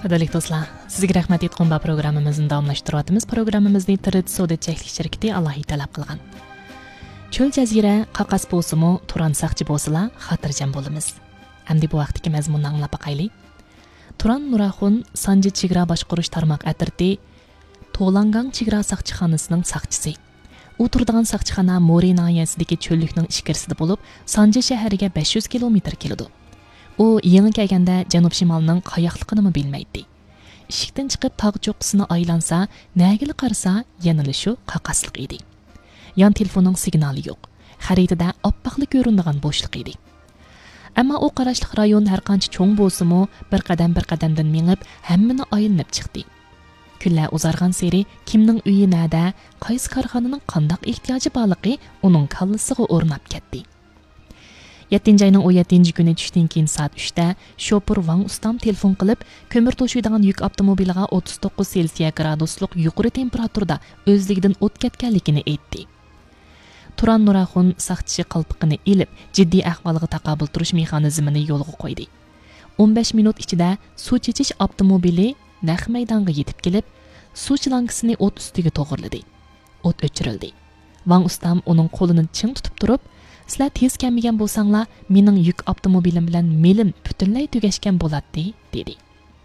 Qadrli do'stlar, sizga rahmat aytgan bu programmamizni davomlashtiryapmiz. Programmamizni Tirit Soda cheklik shirkati alohida talab qilgan. Cho'l jazira qaqas bo'lsa-mu, Turan saqchi bo'lsalar, xotirjam bo'lamiz. Endi bu vaqtdagi mazmunni anglab boqaylik. Turan Nuraxun Sanji chegara boshqarish tarmoq atirti To'langang chegara saqchixonasining saqchisi. U turadigan saqchixona Mori noyasidagi cho'llikning ichkarisida bo'lib, Sanji shahriga 500 kilometr keladi. U yangi kelganda janub shimolining qayoqligini bilmaydi. Eshikdan chiqib tog' cho'qqisini aylansa, nagili qarasa, yanili shu qaqasliq edi. Yon telefonning signali yo'q. Xaritada oppoqlik ko'rinadigan bo'shliq edi. Ammo u qarashliq rayon har qancha cho'ng bo'lsa-mu, bir qadamdan mengib, hammani aylanib chiqdi. Kunlar uzargan seri kimning uyi nada, qaysi korxonaning qandoq ehtiyoji borligi uning kallasiga o'rnab ketdi. 7 ayning 17 kuni tushdan keyin soat 3 da shoför Wang ustam telefon qilib, ko'mir to'shiydigan yuk avtomobiliga 39 Selsiya graduslik yuqori temperaturada o'zligidan o't ketganligini aytdi. Turan Nuraxun saqchi qalpiqini ilib, jiddiy ahvolga taqobil turish mexanizmini yo'lga qo'ydi. 15 minut ichida suv chechish avtomobili naq maydonga yetib kelib, suv chilankasini o't ustiga to'g'irladi. O't o'chirildi. Wang ustam uning qo'lini ching tutib turib, "Sizlar tez kelmagan bo'lsanglar, mening yuk avtomobilim bilan melim butunlay tugashgan bo'ladi", dedi.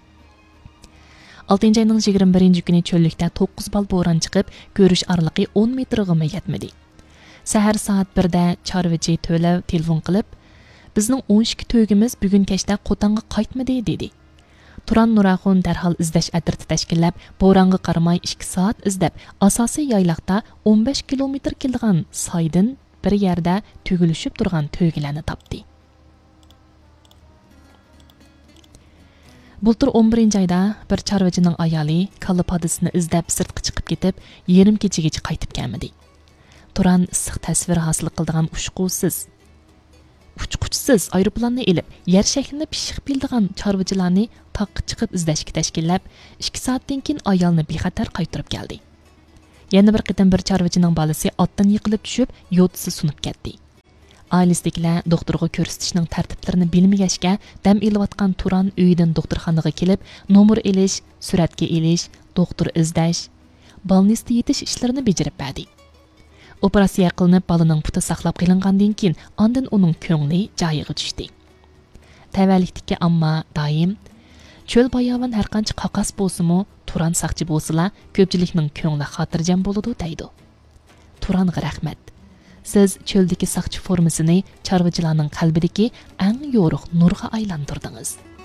6 ayning 21 kuni cho'llikda 9 bal bo'ron chiqib, ko'rish oraliqi 10 metrga yetmadi. Sahar soat 1da chorvachi To'lav telefon qilib, "Bizning 12 to'ygimiz bugun kechda Qo'tonga qaytmadi", dedi. Turan Nuraxun darhol izlash atirti tashkillab, bo'ronga qaramay 2 soat izlab, asosiy yayloqda 15 kilometr kelgan soydin bir yerda tugilishib turgan to'ygilarni topdi. Bultur 11 oyda bir chorvachining ayoli kalla podisini izlab sirtqa chiqib ketib, yarim kechigacha qaytib kelmadi. Turan issiq tasvir hosil qildigan uçquchsiz aeroplanni ilib, yer shaklini pishiq bildigan chorvachilarni taqqa chiqib izlashga tashkillab, 2 soatdan keyin ayolni bexatar qaytarib keldi. Yana bir qitim bir chorvachining bolasi otdan yiqilib tushib, yo'tisi sunib ketdi. Ailesidagilar doktorga ko'rsatishning tartiblarini bilmagachga, dam elayotgan Turan uyidan doktorxonaga kelib, nomer elish, suratga elish, doktor izlash, balnista yetish ishlarini bajarib berdi. Operatsiya qilinib, balaning puti saqlab qilingandan keyin, ondan uning ko'ngli joyiga tushdi. Tavallikdagi amma doim cho'l bayovan har qancha qaqas bo'lsa-mu, Turan saqchi bo'lsalar, ko'pchilikning ko'ngli xotirjam bo'ladi deydi. Turanga rahmat. Siz cho'ldagi saqchi formasini chorvachilarning qalbidagi eng yorug' nurga aylantirdingiz.